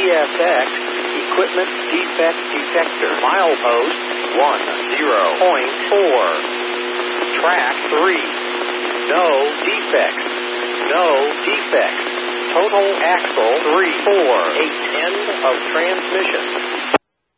CSX, equipment defect detector. Milepost 10.4. Track 3. No defects. No defects. Total axle 3, 4, 8, end of transmission.